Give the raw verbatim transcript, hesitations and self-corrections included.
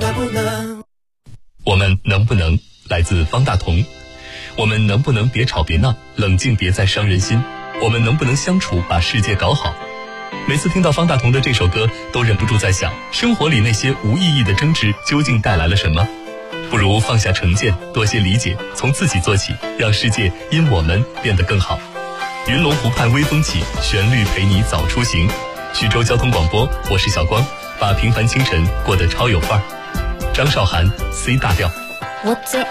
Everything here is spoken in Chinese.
能不能？ 我们能不能来自方大同？我们能不能别吵别闹，冷静别再伤人心？我们能不能相处，把世界搞好？每次听到方大同的这首歌，都忍不住在想，生活里那些无意义的争执究竟带来了什么？不如放下成见，多些理解，从自己做起，让世界因我们变得更好。云龙湖畔微风起，旋律陪你早出行。徐州交通广播，我是小光，把平凡清晨过得超有范儿。张韶涵 C 大调。 我最